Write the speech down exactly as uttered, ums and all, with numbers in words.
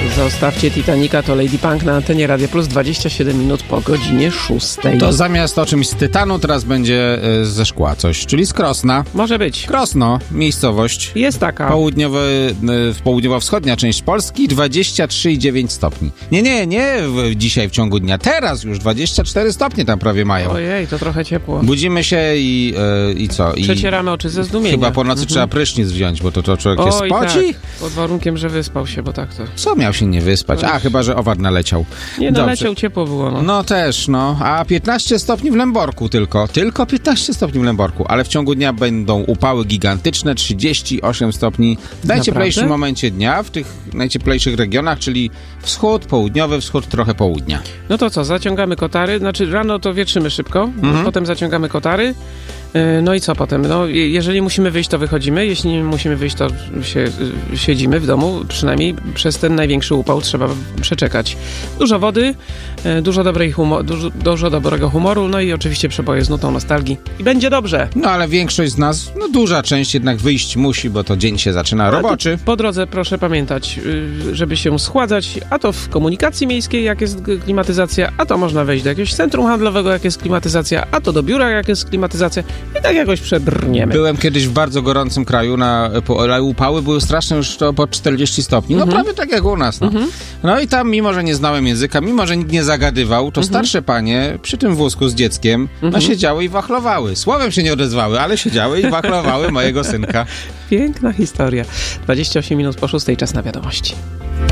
Zostawcie Titanica, to Lady Punk na antenie Radia Plus, dwadzieścia siedem minut po godzinie szóstej. To zamiast o czymś z tytanu teraz będzie y, ze szkła coś, czyli z Krosna. Może być. Krosno, miejscowość. Jest taka. Południowy, y, południowo-wschodnia część Polski, dwadzieścia trzy i dziewięć stopni. Nie, nie, nie w, dzisiaj w ciągu dnia. Teraz już dwadzieścia cztery stopnie tam prawie mają. Ojej, to trochę ciepło. Budzimy się i, y, i co? I przecieramy oczy ze zdumienia. Chyba po nocy mhm. trzeba prysznic wziąć, bo to, to człowiek się Oj, spoci. Tak. Pod warunkiem, że wyspał się, bo tak to... Co miał się nie wyspać? A, chyba, że owar naleciał. Nie Dobrze. naleciał, ciepło było. No. no też, no. A piętnaście stopni w Lęborku tylko. Tylko piętnaście stopni w Lęborku. Ale w ciągu dnia będą upały gigantyczne, trzydzieści osiem stopni w najcieplejszym Naprawdę? momencie dnia, w tych najcieplejszych regionach, czyli wschód, południowy wschód, trochę południa. No to co, zaciągamy kotary, znaczy rano to wietrzymy szybko, Mhm. potem zaciągamy kotary. No i co potem? No, jeżeli musimy wyjść, to wychodzimy. Jeśli nie musimy wyjść, to się, siedzimy w domu. Przynajmniej przez ten największy upał trzeba przeczekać. Dużo wody, dużo, dobrej humo- dużo, dużo dobrego humoru, no i oczywiście przeboje z nutą nostalgii. I będzie dobrze. No ale większość z nas, no duża część jednak wyjść musi, bo to dzień się zaczyna roboczy. Po drodze proszę pamiętać, żeby się schładzać, a to w komunikacji miejskiej, jak jest klimatyzacja, a to można wejść do jakiegoś centrum handlowego, jak jest klimatyzacja, a to do biura, jak jest klimatyzacja. I tak jakoś przebrniemy. Byłem kiedyś w bardzo gorącym kraju, na, po, upały były straszne już to po czterdzieści stopni, no mhm. prawie tak jak u nas. No. Mhm. no i tam, mimo że nie znałem języka, mimo że nikt nie zagadywał, to mhm. starsze panie przy tym wózku z dzieckiem, mhm. no siedziały i wachlowały. Słowem się nie odezwały, ale siedziały i wachlowały mojego synka. Piękna historia. dwadzieścia osiem minut po szóstej, czas na wiadomości.